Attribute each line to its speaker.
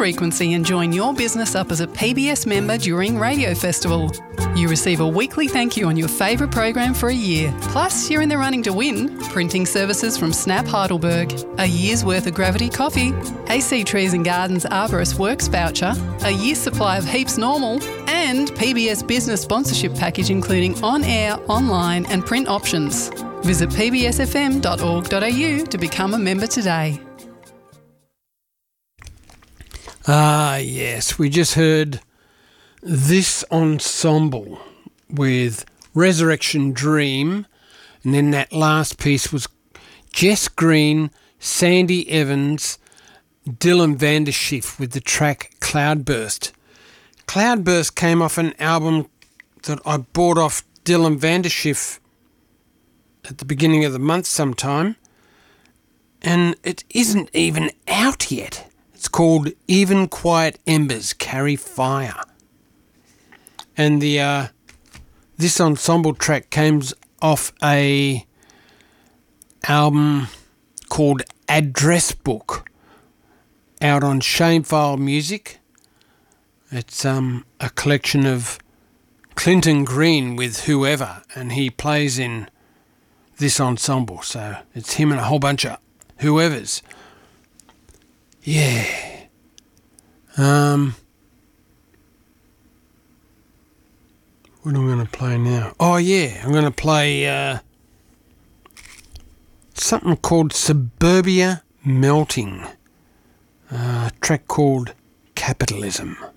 Speaker 1: frequency and join your business up as a PBS member during Radio Festival. You receive a weekly thank you on your favourite program for a year. Plus, you're in the running to win printing services from Snap Heidelberg, a year's worth of Gravity Coffee, AC Trees and Gardens Arborist Works voucher, a year's supply of Heaps Normal, and PBS business sponsorship package including on-air, online and print options. Visit pbsfm.org.au to become a member today.
Speaker 2: Ah, yes, we just heard This Ensemble with Resurrection Dream, and then that last piece was Jess Green, Sandy Evans, Dylan Vanderschiff with the track Cloudburst. Cloudburst came off an album that I bought off Dylan Vanderschiff at the beginning of the month sometime, and it isn't even out yet. It's called Even Quiet Embers Carry Fire. And the this ensemble track came off a album called Address Book, out on Shamefile Music. It's a collection of Clinton Green with Whoever, and he plays in this ensemble, so it's him and a whole bunch of whoever's. Yeah. What am I going to play now? Oh yeah, I'm going to play something called Suburbia Melting, a track called Capitalism.